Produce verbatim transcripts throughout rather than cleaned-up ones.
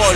fútbol.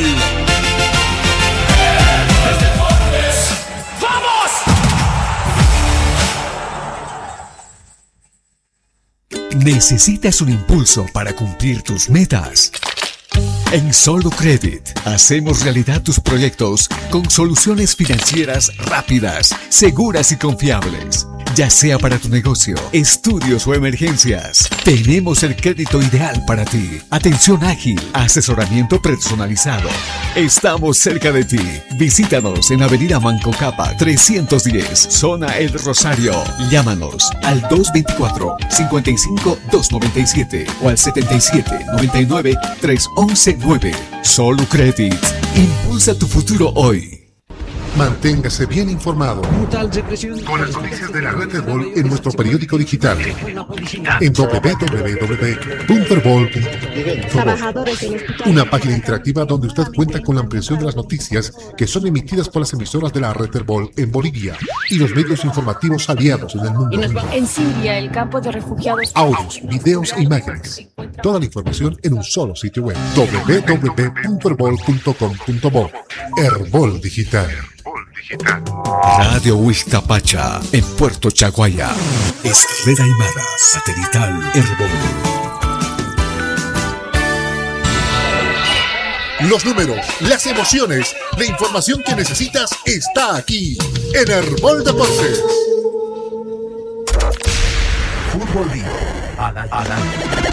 ¿Necesitas un impulso para cumplir tus metas? En Solo Credit hacemos realidad tus proyectos con soluciones financieras rápidas, seguras y confiables. Ya sea para tu negocio, estudios o emergencias, tenemos el crédito ideal para ti. Atención ágil, asesoramiento personalizado. Estamos cerca de ti. Visítanos en Avenida Manco Capa trescientos diez, Zona El Rosario. Llámanos al dos veinticuatro, cincuenta y cinco, doscientos noventa y siete o al setenta y siete, noventa y nueve, trescientos once nueve. Solo Credit. Impulsa tu futuro hoy. Manténgase bien informado con las noticias de la Red Herbol en nuestro periódico digital en doble u doble u doble u punto herbol punto com. Una página interactiva donde usted cuenta con la ampliación de las noticias que son emitidas por las emisoras de la Red Herbol en Bolivia y los medios informativos aliados en el mundo. En Siria, el campo de refugiados. Audios, videos e imágenes. Toda la información en un solo sitio web. doble u doble u doble u punto herbol punto com punto bo. Herbol Digital. Radio Huixtapacha en Puerto Chaguaya. Es Red Aymara Satelital Herbol. Los números, las emociones, la información que necesitas está aquí en Herbol Deportes. Fútbol Vivo al aire.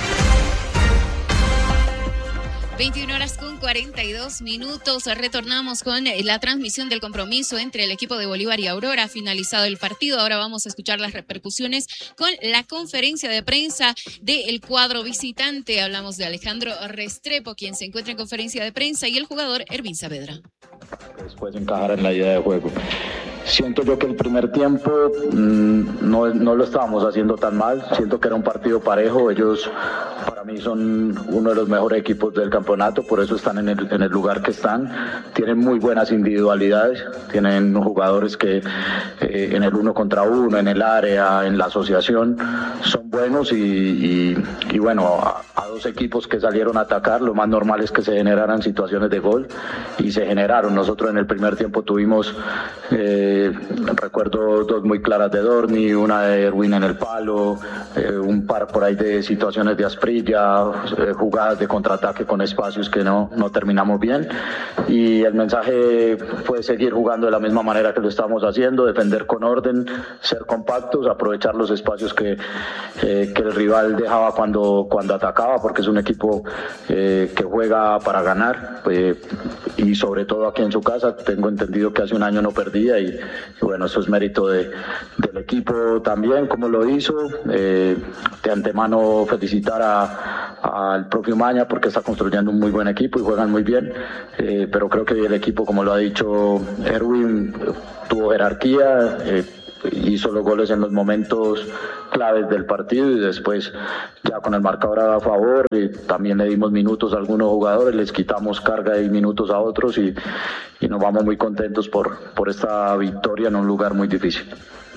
veintiuna horas con cuarenta y dos minutos. Retornamos con la transmisión del compromiso entre el equipo de Bolívar y Aurora. Finalizado el partido, ahora vamos a escuchar las repercusiones con la conferencia de prensa del cuadro visitante. Hablamos de Alejandro Restrepo, quien se encuentra en conferencia de prensa, y el jugador Ervin Saavedra. Después encajar en la idea de juego. Siento yo que el primer tiempo mmm, no, no lo estábamos haciendo tan mal. Siento que era un partido parejo. Ellos para mí son uno de los mejores equipos del campeonato, por eso están en el, en el lugar que están. Tienen muy buenas individualidades, tienen jugadores que eh, en el uno contra uno, en el área, en la asociación, son buenos y, y, y bueno, a, a dos equipos que salieron a atacar, lo más normal es que se generaran situaciones de gol y se generaron. Nosotros en el primer tiempo tuvimos eh, recuerdo dos muy claras de Dorni, una de Erwin en el palo, eh, un par por ahí de situaciones de Asprilla, eh, jugadas de contraataque con espacios que no, no terminamos bien, y el mensaje fue seguir jugando de la misma manera que lo estamos haciendo, defender con orden, ser compactos, aprovechar los espacios que, eh, que el rival dejaba cuando, cuando atacaba, porque es un equipo eh, que juega para ganar, eh, y sobre todo aquí en su casa. Tengo entendido que hace un año no perdía y, y bueno, eso es mérito de, del equipo también, como lo hizo. Eh, de antemano felicitar al propio Maña porque está construyendo un muy buen equipo y juegan muy bien, eh, pero creo que el equipo, como lo ha dicho Erwin, tuvo jerarquía, eh, hizo los goles en los momentos claves del partido y después ya con el marcador a favor y también le dimos minutos a algunos jugadores, les quitamos carga y minutos a otros y, y nos vamos muy contentos por, por esta victoria en un lugar muy difícil.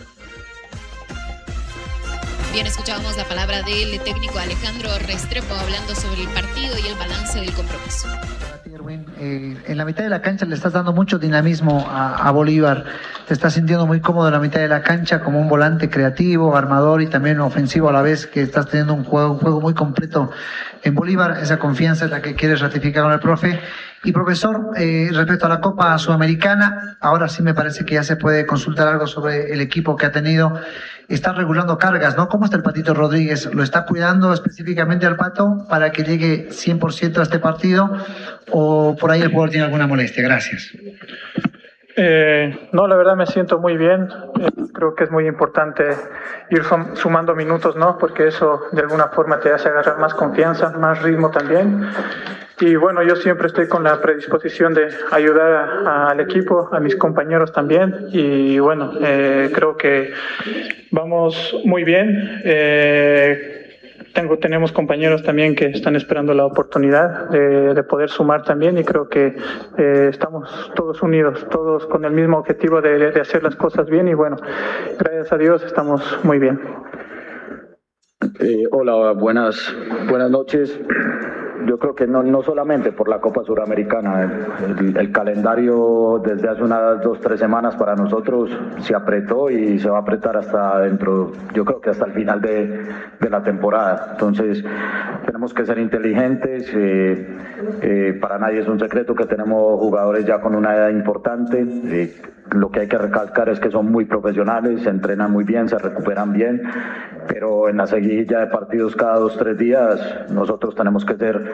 Bien, escuchábamos la palabra del técnico Alejandro Restrepo hablando sobre el partido y el balance del compromiso. Eh, en la mitad de la cancha le estás dando mucho dinamismo a, a Bolívar, te estás sintiendo muy cómodo en la mitad de la cancha como un volante creativo, armador y también ofensivo a la vez, que estás teniendo un juego, un juego muy completo en Bolívar. Esa confianza es la que quieres ratificar con el profe. Y profesor, eh, respecto a la Copa Sudamericana, ahora sí me parece que ya se puede consultar algo sobre el equipo que ha tenido. Está regulando cargas, ¿no? ¿Cómo está el Patito Rodríguez? ¿Lo está cuidando específicamente al Pato para que llegue cien por ciento a este partido? ¿O por ahí el jugador tiene alguna molestia? Gracias. Eh, no, la verdad me siento muy bien. Eh, creo que es muy importante ir sum- sumando minutos, ¿no? Porque eso de alguna forma te hace agarrar más confianza, más ritmo también. Y bueno, yo siempre estoy con la predisposición de ayudar a, a, al equipo, a mis compañeros también. Y bueno, eh, creo que vamos muy bien. Eh, Tengo, tenemos compañeros también que están esperando la oportunidad de, de poder sumar también y creo que eh, estamos todos unidos, todos con el mismo objetivo de, de hacer las cosas bien y bueno, gracias a Dios estamos muy bien. Eh, hola, buenas, buenas noches. yo creo que no, no solamente por la Copa Suramericana, el, el calendario desde hace unas dos, tres semanas para nosotros se apretó y se va a apretar hasta dentro, yo creo que hasta el final de, de la temporada. Entonces tenemos que ser inteligentes, eh, eh, para nadie es un secreto que tenemos jugadores ya con una edad importante, eh, lo que hay que recalcar es que son muy profesionales, se entrenan muy bien, se recuperan bien, pero en la seguidilla de partidos cada dos, tres días nosotros tenemos que ser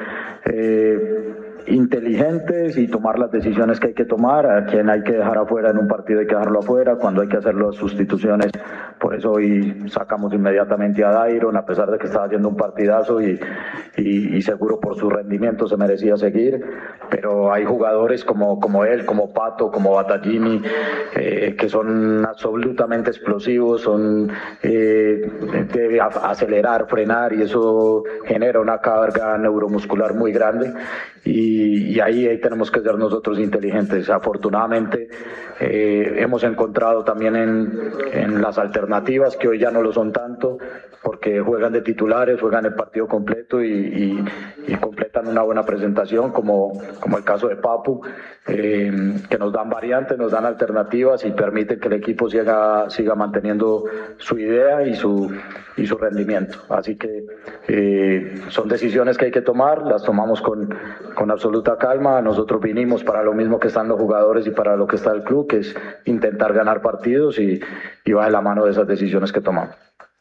eh, inteligentes y tomar las decisiones que hay que tomar, a quien hay que dejar afuera en un partido hay que dejarlo afuera, cuando hay que hacer las sustituciones, por eso hoy sacamos inmediatamente a Dairon, a pesar de que estaba haciendo un partidazo y, y, y seguro por su rendimiento se merecía seguir, pero hay jugadores como, como él, como Pato, como Battaglini, eh, que son absolutamente explosivos, son eh, de acelerar, frenar y eso genera una carga neuromuscular muy grande. Y, y ahí, ahí tenemos que ser nosotros inteligentes. Afortunadamente eh, hemos encontrado también en, en las alternativas que hoy ya no lo son tanto porque juegan de titulares, juegan el partido completo y, y, y completan una buena presentación como, como el caso de Papu, eh, que nos dan variantes, nos dan alternativas y permiten que el equipo siga, siga manteniendo su idea y su, y su rendimiento. Así que eh, son decisiones que hay que tomar, las tomamos con, con absoluta calma. Nosotros vinimos para lo mismo que están los jugadores y para lo que está el club, que es intentar ganar partidos y, y va de la mano de esas decisiones que tomamos.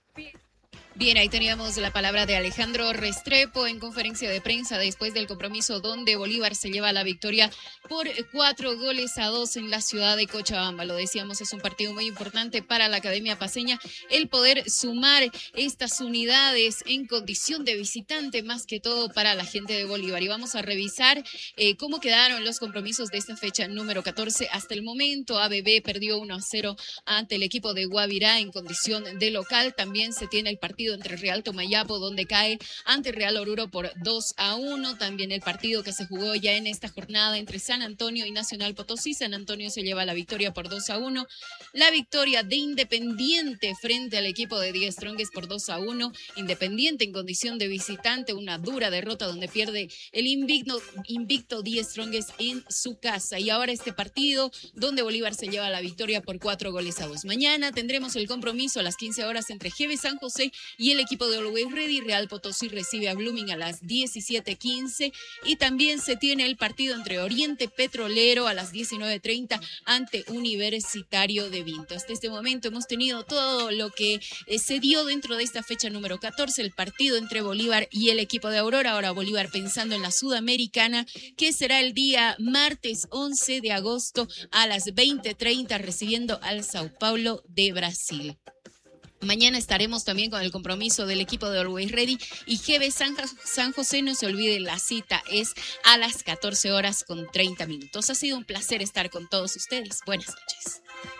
Bien, ahí teníamos la palabra de Alejandro Restrepo en conferencia de prensa después del compromiso donde Bolívar se lleva la victoria por cuatro goles a dos en la ciudad de Cochabamba. Lo decíamos, es un partido muy importante para la Academia Paceña el poder sumar estas unidades en condición de visitante, más que todo para la gente de Bolívar. Y vamos a revisar eh, cómo quedaron los compromisos de esta fecha número catorce. Hasta el momento, A B B perdió uno a cero ante el equipo de Guavirá en condición de local. También se tiene el partido entre Real Tomayapo, donde cae ante Real Oruro por dos a uno. También el partido que se jugó ya en esta jornada entre San Antonio y Nacional Potosí. San Antonio se lleva la victoria por dos a uno. La victoria de Independiente frente al equipo de Die Strongest por dos a uno. Independiente en condición de visitante, una dura derrota donde pierde el invicto, invicto Die Strongest en su casa. Y ahora este partido donde Bolívar se lleva la victoria por cuatro goles a dos. Mañana tendremos el compromiso a las quince horas entre G B San José y el equipo de Always Ready. Real Potosí recibe a Blooming a las diecisiete quince y también se tiene el partido entre Oriente Petrolero a las diecinueve treinta ante Universitario de Vinto. Hasta este momento hemos tenido todo lo que eh, se dio dentro de esta fecha número catorce, el partido entre Bolívar y el equipo de Aurora. Ahora Bolívar pensando en la Sudamericana, que será el día martes once de agosto a las veinte treinta recibiendo al Sao Paulo de Brasil. Mañana estaremos también con el compromiso del equipo de Always Ready y G B San, San José. No se olvide, la cita es a las catorce horas con treinta minutos. Ha sido un placer estar con todos ustedes. Buenas noches.